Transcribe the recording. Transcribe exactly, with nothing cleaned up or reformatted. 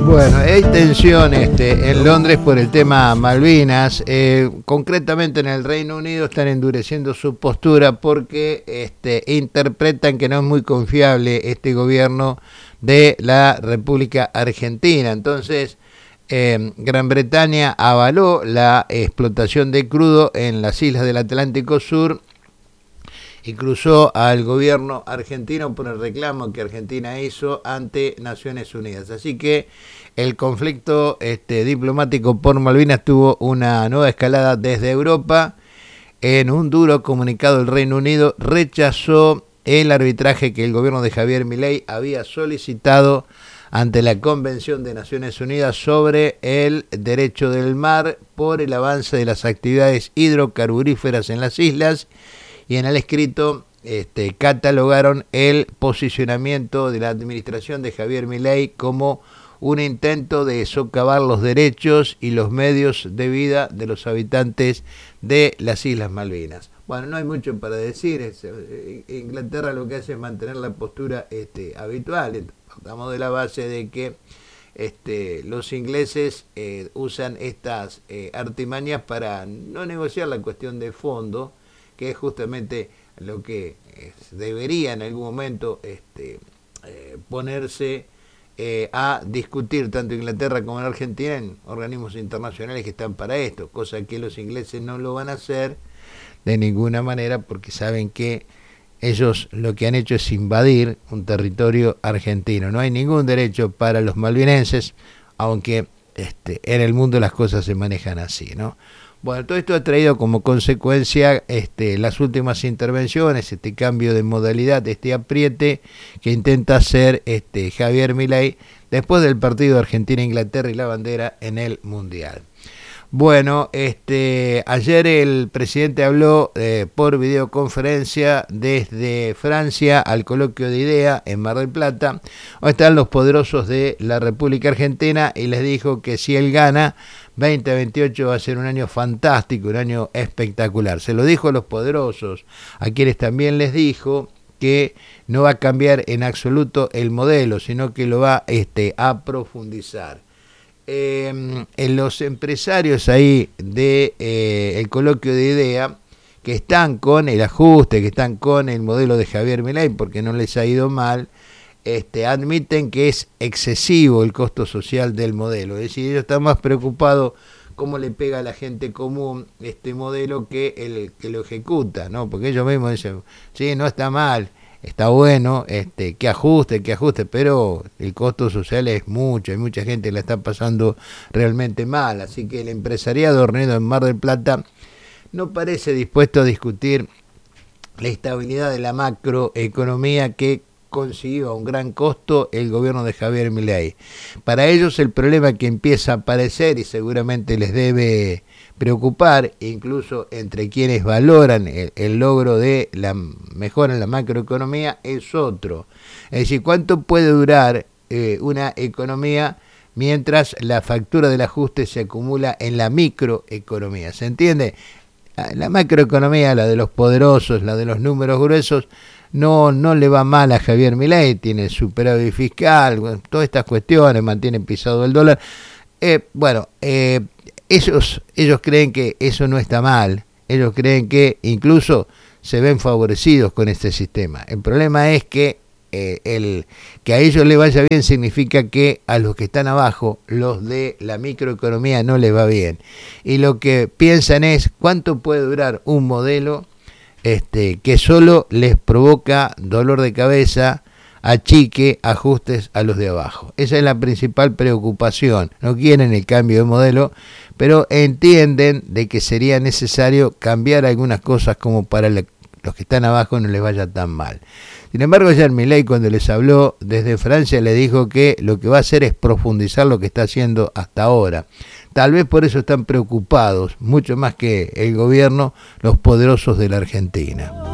Bueno, hay tensión este, en Londres por el tema Malvinas. Eh, concretamente en el Reino Unido están endureciendo su postura porque este, interpretan que no es muy confiable este gobierno de la República Argentina. Entonces, eh, Gran Bretaña avaló la explotación de crudo en las islas del Atlántico Sur y cruzó al gobierno argentino por el reclamo que Argentina hizo ante Naciones Unidas. Así que el conflicto este, diplomático por Malvinas tuvo una nueva escalada desde Europa. En un duro comunicado, el Reino Unido rechazó el arbitraje que el gobierno de Javier Milei había solicitado ante la Convención de Naciones Unidas sobre el derecho del mar por el avance de las actividades hidrocarburíferas en las islas. Y en el escrito este, catalogaron el posicionamiento de la administración de Javier Milei como un intento de socavar los derechos y los medios de vida de los habitantes de las Islas Malvinas. Bueno, no hay mucho para decir. Es, eh, Inglaterra lo que hace es mantener la postura este, habitual. Partamos de la base de que este, los ingleses eh, usan estas eh, artimañas para no negociar la cuestión de fondo, que es justamente lo que eh, debería en algún momento este, eh, ponerse eh, a discutir tanto Inglaterra como en Argentina en organismos internacionales que están para esto, cosa que los ingleses no lo van a hacer de ninguna manera porque saben que ellos lo que han hecho es invadir un territorio argentino. No hay ningún derecho para los malvinenses, aunque este, en el mundo las cosas se manejan así, ¿no? Bueno, todo esto ha traído como consecuencia este, las últimas intervenciones, este cambio de modalidad, este apriete que intenta hacer este, Javier Milei después del partido de Argentina-Inglaterra y la bandera en el Mundial. Bueno, este, ayer el presidente habló eh, por videoconferencia desde Francia al coloquio de IDEA en Mar del Plata, donde están los poderosos de la República Argentina, y les dijo que si él gana, veinte veintiocho va a ser un año fantástico, un año espectacular. Se lo dijo a los poderosos, a quienes también les dijo que no va a cambiar en absoluto el modelo, sino que lo va este, a profundizar. Eh, en los empresarios ahí de eh, el coloquio de IDEA, que están con el ajuste, que están con el modelo de Javier Milei porque no les ha ido mal, este, admiten que es excesivo el costo social del modelo. Es decir, ellos están más preocupados cómo le pega a la gente común este modelo que el que lo ejecuta, ¿no? Porque ellos mismos dicen, sí, no está mal, está bueno, este, que ajuste, que ajuste, pero el costo social es mucho, hay mucha gente que la está pasando realmente mal, así que el empresariado reunido en Mar del Plata no parece dispuesto a discutir la estabilidad de la macroeconomía que consiguió a un gran costo el gobierno de Javier Milei. Para ellos el problema que empieza a aparecer y seguramente les debe preocupar, incluso entre quienes valoran el, el logro de la mejora en la macroeconomía, es otro. Es decir, ¿cuánto puede durar eh, una economía mientras la factura del ajuste se acumula en la microeconomía? ¿Se entiende? La macroeconomía, la de los poderosos, la de los números gruesos, no no le va mal a Javier Milei, tiene superávit fiscal, bueno, todas estas cuestiones, mantiene pisado el dólar. Eh, bueno, eh, ellos, ellos creen que eso no está mal, ellos creen que incluso se ven favorecidos con este sistema. El problema es que eh, el que a ellos les vaya bien significa que a los que están abajo, los de la microeconomía, no les va bien. Y lo que piensan es cuánto puede durar un modelo Este, que solo les provoca dolor de cabeza, achique, ajustes a los de abajo. Esa es la principal preocupación. No quieren el cambio de modelo, pero entienden de que sería necesario cambiar algunas cosas como para le, los que están abajo no les vaya tan mal. Sin embargo, ayer Milei, cuando les habló desde Francia, le dijo que lo que va a hacer es profundizar lo que está haciendo hasta ahora. Tal vez por eso están preocupados, mucho más que el gobierno, los poderosos de la Argentina.